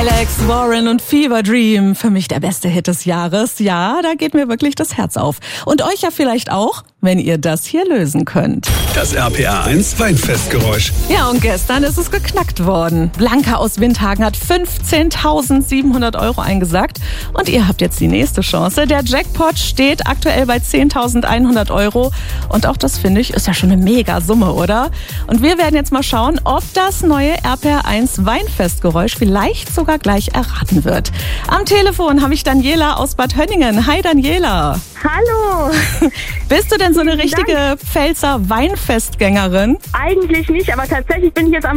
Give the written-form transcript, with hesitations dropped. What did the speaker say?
Alex Warren und Fever Dream, für mich der beste Hit des Jahres. Ja, da geht mir wirklich das Herz auf. Und euch ja vielleicht auch, wenn ihr das hier lösen könnt. Das RPA 1 Weinfestgeräusch. Ja, und gestern ist es geknackt worden. Blanca aus Windhagen hat 15.700 € eingesagt. Und ihr habt jetzt die nächste Chance. Der Jackpot steht aktuell bei 10.100 €. Und auch das, finde ich, ist ja schon eine Mega-Summe, oder? Und wir werden jetzt mal schauen, ob das neue RPA 1 Weinfestgeräusch vielleicht sogar gleich erraten wird. Am Telefon habe ich Daniela aus Bad Hönningen. Hi Daniela. Hallo. Bist du denn so eine richtige Pfälzer Weinfestgängerin? Eigentlich nicht, aber tatsächlich bin ich jetzt am